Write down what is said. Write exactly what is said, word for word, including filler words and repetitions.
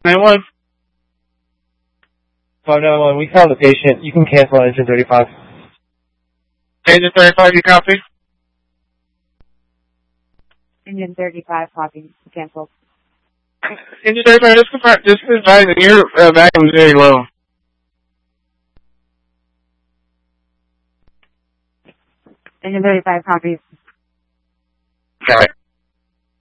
nine one. five nine one, we found the patient. You can cancel on engine thirty-five. Engine thirty-five, you copy? Engine thirty-five, copy. Cancel. Engine thirty-five, just confirm, just advise that your uh, vacuum is very low. Engine thirty-five, copy.